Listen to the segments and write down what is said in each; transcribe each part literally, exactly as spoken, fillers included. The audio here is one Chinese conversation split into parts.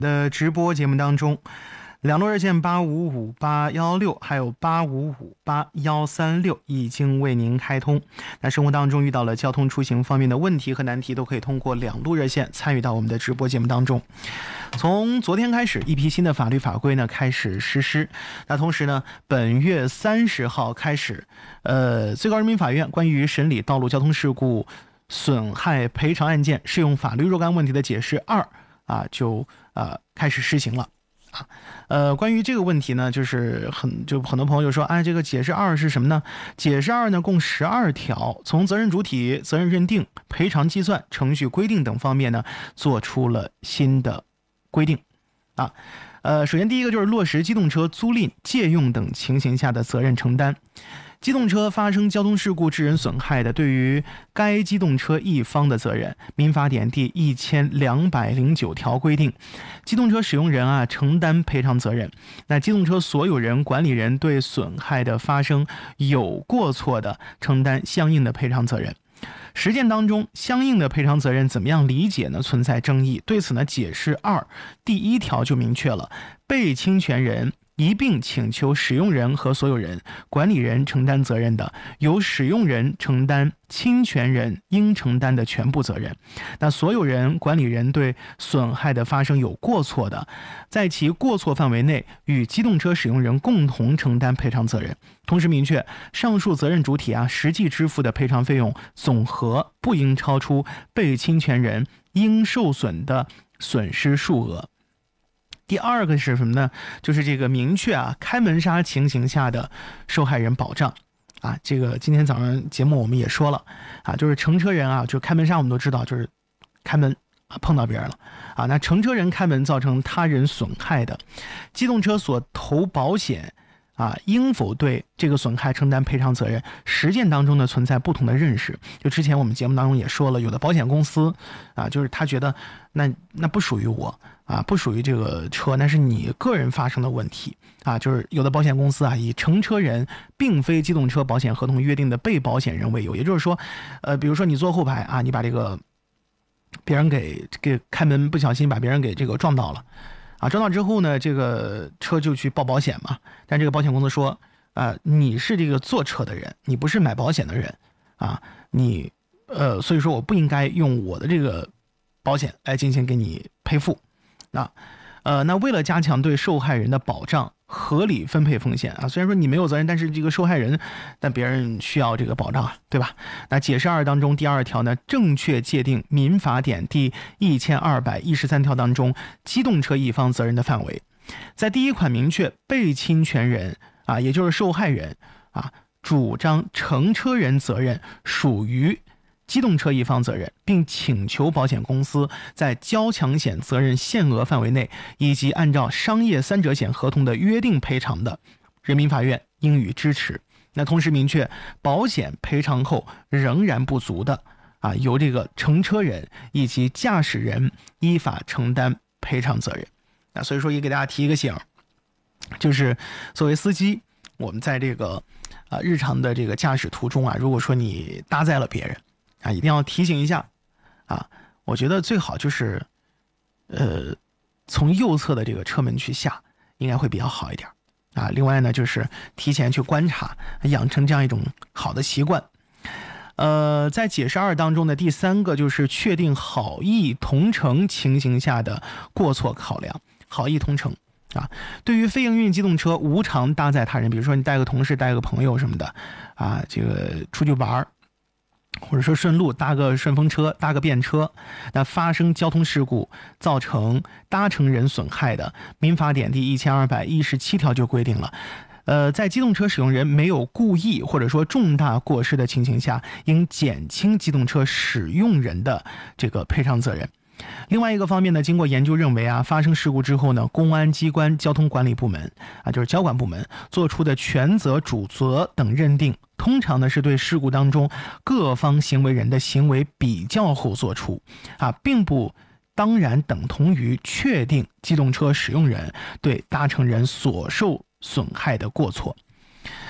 的直播节目当中，两路热线八五五八一六还有八五五八一三六已经为您开通。那生活当中遇到了交通出行方面的问题和难题，都可以通过两路热线参与到我们的直播节目当中。从昨天开始，一批新的法律法规呢开始实施。那同时呢，本月三十号开始，呃，最高人民法院关于审理道路交通事故损害赔偿案件适用法律若干问题的解释二啊，就呃开始施行了。啊，呃，关于这个问题呢，就是很就很多朋友就说，哎，这个解释二是什么呢？解释二呢，共十二条，从责任主体、责任认定、赔偿计算、程序规定等方面呢，做出了新的规定。啊，呃，首先第一个就是落实机动车租赁、借用等情形下的责任承担。机动车发生交通事故致人损害的，对于该机动车一方的责任，民法典第一千两百零九条规定，机动车使用人啊承担赔偿责任。那机动车所有人、管理人对损害的发生有过错的，承担相应的赔偿责任。实践当中，相应的赔偿责任怎么样理解呢？存在争议。对此呢，解释二第一条就明确了，被侵权人一并请求使用人和所有人、管理人承担责任的，由使用人承担侵权人应承担的全部责任。那所有人、管理人对损害的发生有过错的，在其过错范围内与机动车使用人共同承担赔偿责任。同时明确，上述责任主体啊实际支付的赔偿费用总和不应超出被侵权人应受损的损失数额。第二个是什么呢？就是这个明确啊，开门杀情形下的受害人保障啊。这个今天早上节目我们也说了啊，就是乘车人啊，就开门杀我们都知道，就是开门啊碰到别人了啊。那乘车人开门造成他人损害的，机动车所投保险啊，应否对这个损害承担赔偿责任？实践当中呢，存在不同的认识。就之前我们节目当中也说了，有的保险公司啊，就是他觉得那那不属于我啊，不属于这个车，那是你个人发生的问题啊。就是有的保险公司啊，以乘车人并非机动车保险合同约定的被保险人为由，也就是说，呃，比如说你坐后排啊，你把这个别人给给开门不小心把别人给这个撞到了。啊，撞到之后呢，这个车就去报保险嘛。但这个保险公司说，啊、呃，你是这个坐车的人，你不是买保险的人，啊，你，呃，所以说我不应该用我的这个保险来进行给你赔付。啊，呃，那为了加强对受害人的保障，合理分配风险啊，虽然说你没有责任，但是这个受害人，但别人需要这个保障啊，对吧？那解释二当中第二条呢，正确界定民法典第一千二百一十三条当中机动车一方责任的范围。在第一款明确被侵权人啊，也就是受害人啊，主张乘车人责任属于机动车一方责任，并请求保险公司在交强险责任限额范围内，以及按照商业三者险合同的约定赔偿的，人民法院应予支持。那同时明确，保险赔偿后仍然不足的啊，由这个乘车人以及驾驶人依法承担赔偿责任。那所以说也给大家提一个醒，就是作为司机，我们在这个啊日常的这个驾驶途中啊，如果说你搭载了别人啊，一定要提醒一下啊。我觉得最好就是呃从右侧的这个车门去下，应该会比较好一点啊。另外呢，就是提前去观察，养成这样一种好的习惯。呃，在解释二当中的第三个就是确定好意同乘情形下的过错考量。好意同乘啊，对于非营运机动车无偿搭载他人，比如说你带个同事、带个朋友什么的啊，这个出去玩，或者说顺路搭个顺风车、搭个便车，那发生交通事故造成搭乘人损害的，民法典第一千二百一十七条就规定了。呃，在机动车使用人没有故意或者说重大过失的情形下，应减轻机动车使用人的这个赔偿责任。另外一个方面呢，经过研究认为啊，发生事故之后呢，公安机关交通管理部门啊，就是交管部门做出的全责、主责等认定，通常呢是对事故当中各方行为人的行为比较后做出啊，并不当然等同于确定机动车使用人对搭乘人所受损害的过错。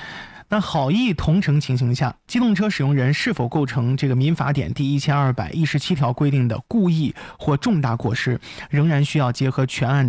那好意同乘情形下，机动车使用人是否构成这个民法典第一千二百一十七条规定的故意或重大过失，仍然需要结合全案